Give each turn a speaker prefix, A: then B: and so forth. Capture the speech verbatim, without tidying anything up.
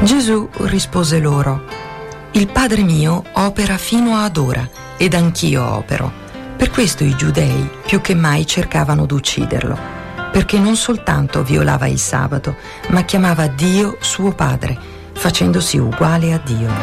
A: Gesù rispose loro: il Padre mio opera fino ad ora, ed anch'io opero. Per questo i giudei più che mai cercavano d'ucciderlo, perché non soltanto violava il sabato, ma chiamava Dio suo Padre, facendosi uguale a Dio.